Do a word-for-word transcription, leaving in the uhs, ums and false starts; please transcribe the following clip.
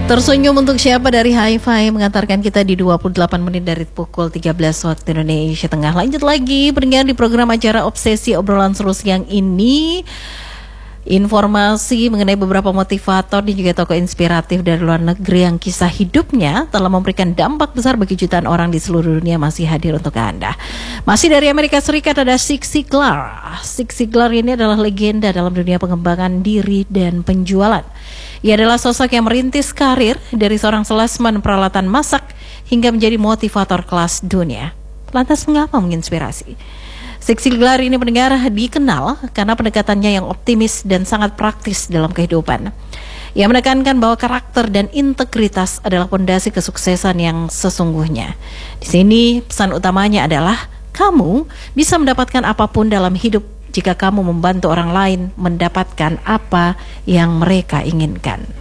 Tersenyum untuk siapa dari Hi-Fi mengantarkan kita di dua puluh delapan menit dari pukul tiga belas waktu Indonesia Tengah. Lanjut lagi pendengar di program acara Obsesi Obrolan Seru siang ini. Informasi mengenai beberapa motivator dan juga tokoh inspiratif dari luar negeri yang kisah hidupnya telah memberikan dampak besar bagi jutaan orang di seluruh dunia masih hadir untuk Anda. Masih dari Amerika Serikat ada Zig Ziglar. Zig Ziglar ini adalah legenda dalam dunia pengembangan diri dan penjualan. Ia adalah sosok yang merintis karir dari seorang salesman peralatan masak hingga menjadi motivator kelas dunia. Lantas mengapa menginspirasi? Zig Ziglar ini pendengar dikenal karena pendekatannya yang optimis dan sangat praktis dalam kehidupan. Ia menekankan bahwa karakter dan integritas adalah fondasi kesuksesan yang sesungguhnya. Di sini pesan utamanya adalah kamu bisa mendapatkan apapun dalam hidup jika kamu membantu orang lain mendapatkan apa yang mereka inginkan.